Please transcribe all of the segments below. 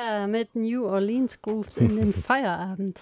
Yeah, mit New Orleans Grooves in den Feierabend.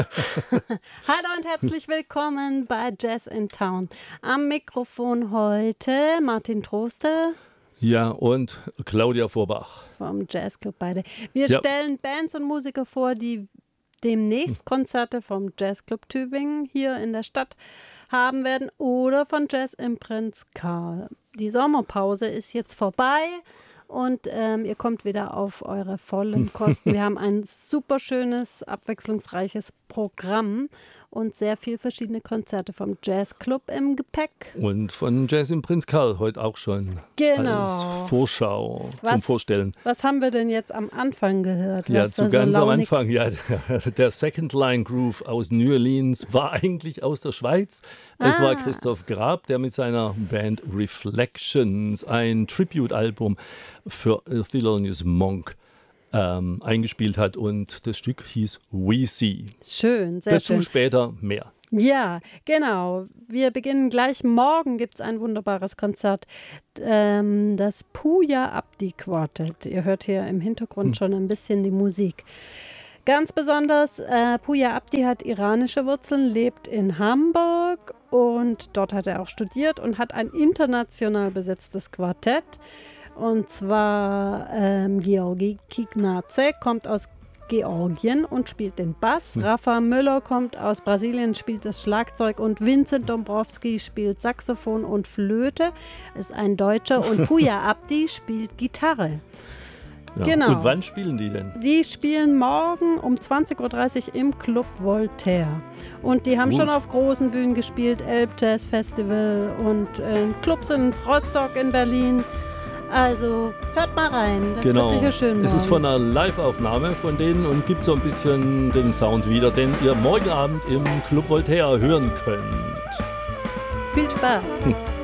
Hallo und herzlich willkommen bei Jazz in Town. Am Mikrofon heute Martin Troste. Ja, und Claudia Vorbach. Vom Jazzclub beide. Wir stellen Bands und Musiker vor, die demnächst Konzerte vom Jazzclub Tübingen hier in der Stadt haben werden oder von Jazz im Prinz Karl. Die Sommerpause ist jetzt vorbei. Und ihr kommt wieder auf eure vollen Kosten. Wir haben ein super schönes, abwechslungsreiches Programm und sehr viele verschiedene Konzerte vom Jazzclub im Gepäck. Und von Jazz im Prinz Karl heute auch schon. Genau. Als Vorschau zum Vorstellen. Was haben wir denn jetzt am Anfang gehört? Ja, ganz am Anfang, der Second Line Groove aus New Orleans war eigentlich aus der Schweiz. Es war Christoph Grab, der mit seiner Band Reflections ein Tribute-Album für Thelonious Monk eingespielt hat und das Stück hieß We See. Schön, sehr schön. Dazu später mehr. Ja, genau. Wir beginnen gleich. Morgen gibt es ein wunderbares Konzert. Das Puya Abdi Quartett. Ihr hört hier im Hintergrund schon ein bisschen die Musik. Ganz besonders, Puya Abdi hat iranische Wurzeln, lebt in Hamburg und dort hat er auch studiert und hat ein international besetztes Quartett. Und zwar Georgi Kignace kommt aus Georgien und spielt den Bass. Rafa Müller kommt aus Brasilien, spielt das Schlagzeug und Vincent Dombrowski spielt Saxophon und Flöte, ist ein Deutscher und Puya Abdi spielt Gitarre. Ja. Genau. Und wann spielen die denn? Die spielen morgen um 20.30 Uhr im Club Voltaire. Und die haben schon auf großen Bühnen gespielt, Elb Jazz Festival und Clubs in Rostock, in Berlin. Also hört mal rein, das wird sicher schön. Es ist von einer Live-Aufnahme von denen und gibt so ein bisschen den Sound wieder, den ihr morgen Abend im Club Voltaire hören könnt. Viel Spaß!